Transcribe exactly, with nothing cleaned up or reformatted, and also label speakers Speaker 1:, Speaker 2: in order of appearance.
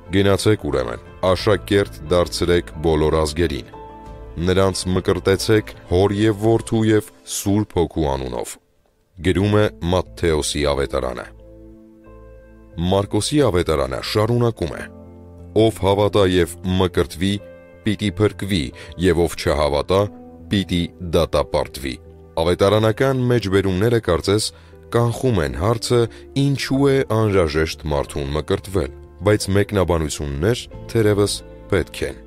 Speaker 1: Գնացեք ուրեմն, աշակերտ դարձրեք բոլոր ազգերին, նրանց մկրտեցեք Հոր և Որդու և Սուրբ Հոգու անունով։ Գրում է Մատթեոսի ավետարանը։ Մարկոսի ավետարանը շարունակում է. ով հավատա և մկրտվի, պիտի փրկվի, և ով չհավատա, պիտի դատապարտվի։ Ավետարանական մեջբերումները կարծես կանխում են հարցը ինչու է անհրաժեշտ մարդուն մկրտվել, բայց մեկնաբանություններ թերևս պետք են։